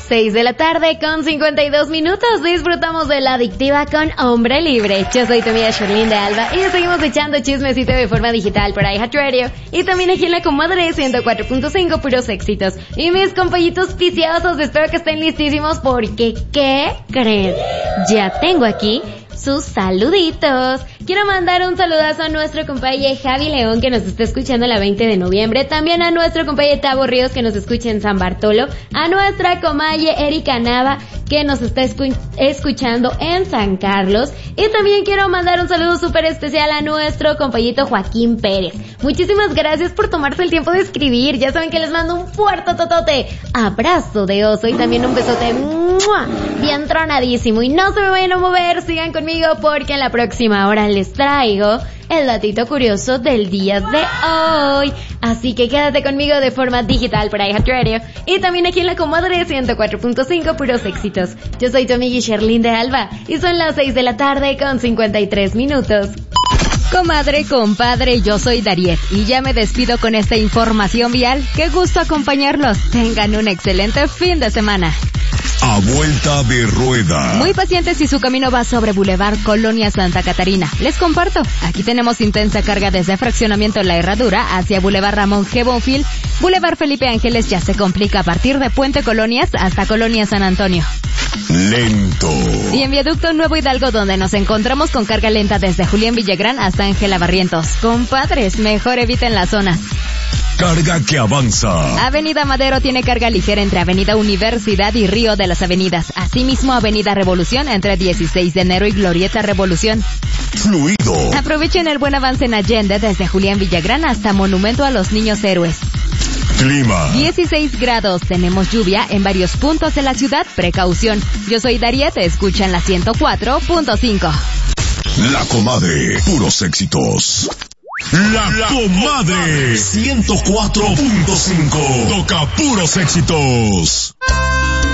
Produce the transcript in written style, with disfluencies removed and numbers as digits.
6 de la tarde con 52 minutos. Disfrutamos de La Adictiva con Hombre Libre. Yo soy tu amiga Sherlyn de Alba y seguimos echando chismecito de forma digital por iHeartRadio y también aquí en la comadre 104.5 puros éxitos. Y mis compañitos piciosos, espero que estén listísimos porque ¿qué creen? Ya tengo aquí sus saluditos. Quiero mandar un saludazo a nuestro compañero Javi León que nos está escuchando la 20 de noviembre, también a nuestro compañero Tavo Ríos que nos escucha en San Bartolo, a nuestra comalle Erika Nava que nos está escuchando en San Carlos, y también quiero mandar un saludo súper especial a nuestro compañero Joaquín Pérez. Muchísimas gracias por tomarse el tiempo de escribir, ya saben que les mando un fuerte totote abrazo de oso y también un besote bien tronadísimo, y no se me vayan a mover, sigan conmigo porque en la próxima hora les traigo el datito curioso del día de hoy. Así que quédate conmigo de forma digital por iHeartRadio y también aquí en la comadre 104.5 puros éxitos. Yo soy tu amiga Sherlyn de Alba y son las 6 de la tarde con 53 minutos. Comadre, compadre, yo soy Dariet y ya me despido con esta información vial. Qué gusto acompañarlos. Tengan un excelente fin de semana. A vuelta de rueda. Muy pacientes si su camino va sobre Boulevard Colonia Santa Catarina. Les comparto, aquí tenemos intensa carga desde Fraccionamiento La Herradura hacia Boulevard Ramón G. Bonfil. Boulevard Felipe Ángeles ya se complica a partir de Puente Colonias hasta Colonia San Antonio. Lento. Y en Viaducto Nuevo Hidalgo, donde nos encontramos con carga lenta desde Julián Villagrán hasta Ángela Barrientos. Compadres, mejor eviten la zona. Carga que avanza. Avenida Madero tiene carga ligera entre Avenida Universidad y Río de las Avenidas. Asimismo, Avenida Revolución entre 16 de enero y Glorieta Revolución. Fluido. Aprovechen el buen avance en Allende desde Julián Villagrán hasta Monumento a los Niños Héroes. Clima. 16 grados. Tenemos lluvia en varios puntos de la ciudad. Precaución. Yo soy Dariet, escuchan la 104.5. La comadre, puros éxitos. La comadre 104.5. Toca puros éxitos.